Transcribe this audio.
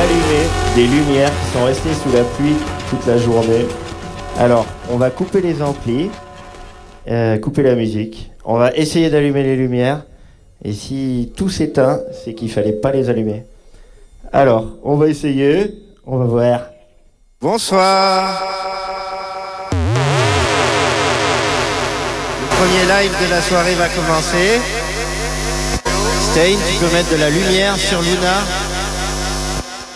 allumer des lumières qui sont restées sous la pluie toute la journée. Alors, on va couper les amplis, couper la musique. On va essayer d'allumer les lumières. Et si tout s'éteint, c'est qu'il fallait pas les allumer. Alors, on va essayer. On va voir. Bonsoir. Le premier live de la soirée va commencer. Stein, tu peux mettre de la lumière sur Luna.